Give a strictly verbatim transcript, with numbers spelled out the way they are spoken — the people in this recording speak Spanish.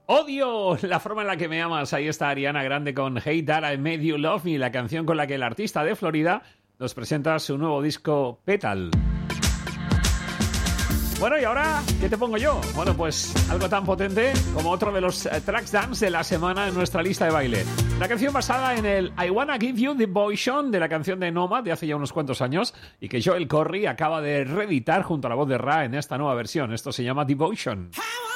Odio la forma en la que me amas. Ahí está Ariana Grande con Hey Dad, I Made You Love Me, la canción con la que el artista de Florida nos presenta su nuevo disco Petal. Bueno, y ahora, ¿qué te pongo yo? Bueno, pues algo tan potente como otro de los uh, tracks dance de la semana en nuestra lista de baile. Una canción basada en el I Wanna Give You Devotion de la canción de Nomad de hace ya unos cuantos años y que Joel Corry acaba de reeditar junto a la voz de Ra en esta nueva versión. Esto se llama Devotion.